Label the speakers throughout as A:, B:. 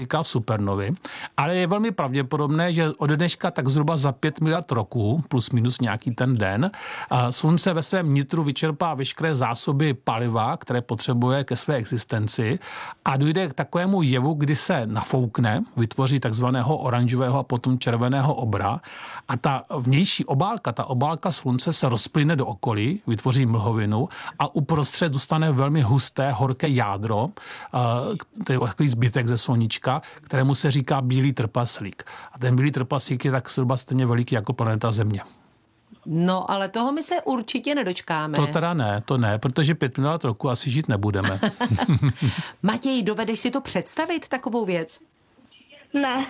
A: říká supernovy, ale je velmi pravděpodobné, že od dneška tak zhruba za 5 miliard roků, plus minus nějaký ten den, Slunce ve svém nitru vyčerpá veškeré zásoby paliva, které potřebuje ke své existenci a dojde k takovému jevu, kdy se nafoukne, vytvoří takzvaného oranžového a potom červeného obra a ta vnější obálka, ta obálka Slunce se rozplyne do okolí, vytvoří mlhovinu a uprostřed zůstane velmi husté, horké jádro, to je takový zbytek ze sluníčka, kterému se říká bílý trpaslík. A ten bílý trpaslík je tak zhruba stejně veliký jako planeta Země.
B: No, ale toho my se určitě nedočkáme.
A: To teda ne, protože 5 miliard roku asi žít nebudeme.
B: Matěj, dovedeš si to představit, takovou věc?
C: Ne.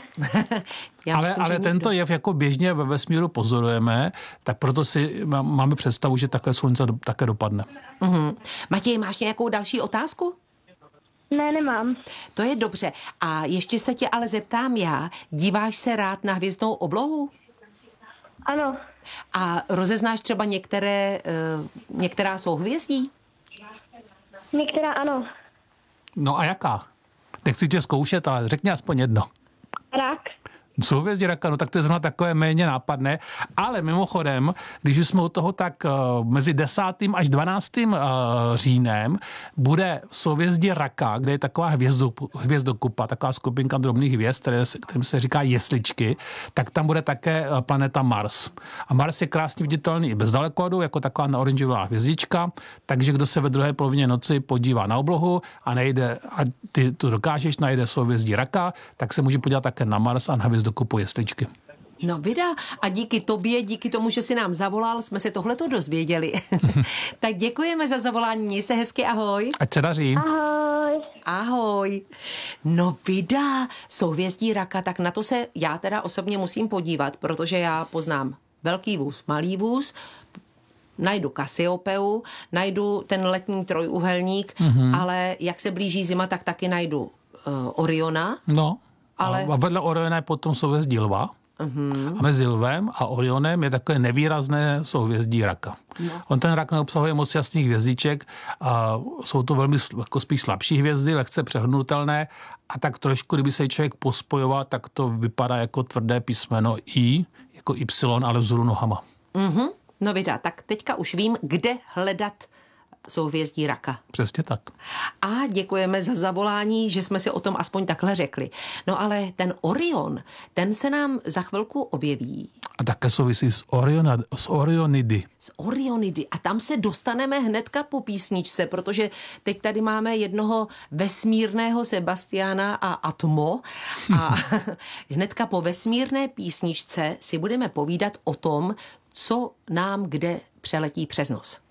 A: Ale tento jev jako běžně ve vesmíru pozorujeme, tak proto si máme představu, že takhle Slunce také dopadne.
B: Matěj, máš nějakou další otázku?
C: Ne, nemám.
B: To je dobře. A ještě se tě ale zeptám já, díváš se rád na hvězdnou oblohu?
C: Ano.
B: A rozeznáš třeba některá souhvězdí?
C: Některá ano.
A: No a jaká? Nechci tě zkoušet, ale řekni aspoň jedno.
C: Rak.
A: Souhvězdí Raka, no tak to je zrovna takové méně nápadné, ale mimochodem, když už jsme u toho, tak mezi 10. až 12. říjnem bude souhvězdí Raka, kde je taková hvězdokupa, taková skupinka drobných hvězd, kterým se říká jesličky, tak tam bude také planeta Mars. A Mars je krásně viditelný i bez dalekohledu, jako taková naoranžová hvězdička, takže kdo se ve druhé polovině noci podívá na oblohu a ty to dokážeš, najde souhvězdí Raka, tak se může podívat také na Mars a na hvězdokupu jesličky.
B: No vida, a díky tobě, díky tomu, že jsi nám zavolal, jsme se tohleto dozvěděli. Tak děkujeme za zavolání, měj se hezky, ahoj.
A: Ať se daří.
C: Ahoj.
B: Ahoj. No vida, souhvězdí Raka, tak na to se já teda osobně musím podívat, protože já poznám velký vůz, malý vůz, najdu Kasiopeu, najdu ten letní trojúhelník, ale jak se blíží zima, tak taky najdu Oriona.
A: No.
B: Ale...
A: A vedle Oriona je potom souhvězdí Lva. A mezi Lvem a Orionem je takové nevýrazné souhvězdí Raka.
B: No.
A: On ten Rak neobsahuje moc jasných hvězdiček a jsou to velmi jako spíš slabší hvězdy, lehce přehnutelné a tak trošku, kdyby se člověk pospojoval, tak to vypadá jako tvrdé písmeno I, jako Y, ale vzhůru nohama.
B: No vida, tak teďka už vím, kde hledat souhvězdí Raka.
A: Přesně tak.
B: A děkujeme za zavolání, že jsme si o tom aspoň takhle řekli. No ale ten Orion, ten se nám za chvilku objeví.
A: A také souvisí s Orionidy.
B: Z Orionidy. A tam se dostaneme hnedka po písničce, protože teď tady máme jednoho vesmírného Sebastiana a Atmo. A hnedka po vesmírné písničce si budeme povídat o tom, co nám kde přeletí přes nos.